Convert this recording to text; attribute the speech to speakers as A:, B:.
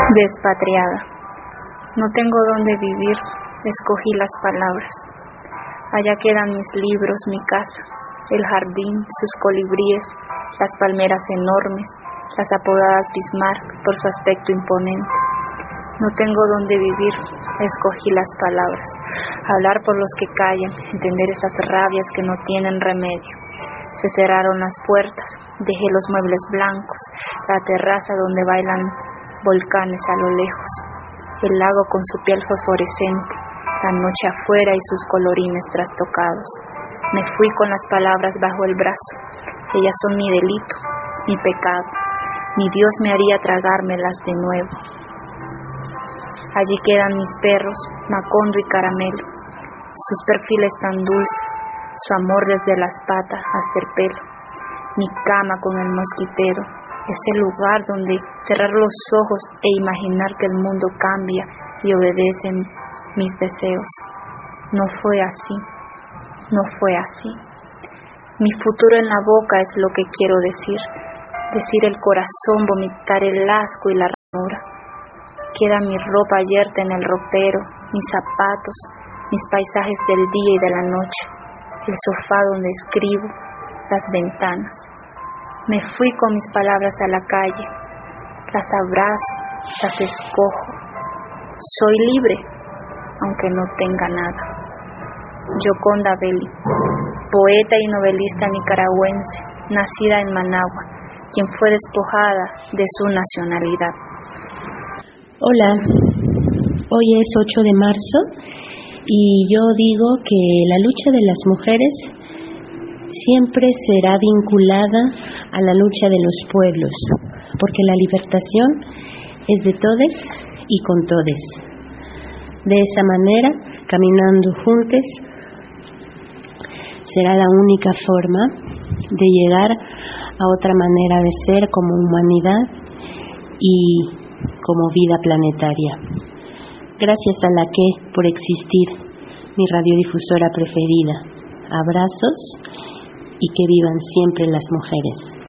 A: Despatriada, no tengo dónde vivir, escogí las palabras. Allá quedan mis libros, mi casa, el jardín, sus colibríes, las palmeras enormes, las apodadas Bismarck por su aspecto imponente. No tengo dónde vivir, escogí las palabras. Hablar por los que callan, entender esas rabias que no tienen remedio. Se cerraron las puertas, dejé los muebles blancos, la terraza donde bailan volcanes a lo lejos, el lago con su piel fosforescente, la noche afuera y sus colorines trastocados. Me fui con las palabras bajo el brazo. Ellas son mi delito, mi pecado. Ni Dios me haría tragármelas de nuevo. Allí quedan mis perros, Macondo y Caramelo, sus perfiles tan dulces, su amor desde las patas hasta el pelo, mi cama con el mosquitero, ese lugar donde cerrar los ojos e imaginar que el mundo cambia y obedece mis deseos. No fue así, no fue así. Mi futuro en la boca es lo que quiero decir el corazón, vomitar el asco y la ranura. Queda mi ropa yerta en el ropero, mis zapatos, mis paisajes del día y de la noche, el sofá donde escribo, las ventanas. Me fui con mis palabras a la calle, las abrazo, las escojo. Soy libre, aunque no tenga nada. Gioconda Belli, poeta y novelista nicaragüense, nacida en Managua, quien fue despojada de su nacionalidad.
B: Hola, hoy es 8 de marzo y yo digo que la lucha de las mujeres siempre será vinculada a la lucha de los pueblos, porque la libertación es de todes y con todes. De esa manera, caminando juntos, será la única forma de llegar a otra manera de ser como humanidad y como vida planetaria. Gracias a la que por existir, mi radiodifusora preferida. Abrazos y que vivan siempre las mujeres.